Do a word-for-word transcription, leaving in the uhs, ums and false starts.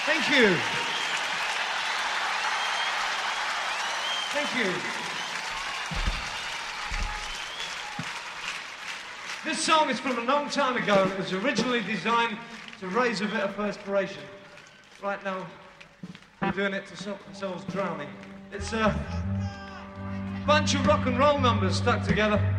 Thank you. Thank you. This song is from a long time ago, and it was originally designed to raise a bit of perspiration. Right now, we're doing it to stop ourselves drowning. It's a bunch of rock and roll numbers stuck together.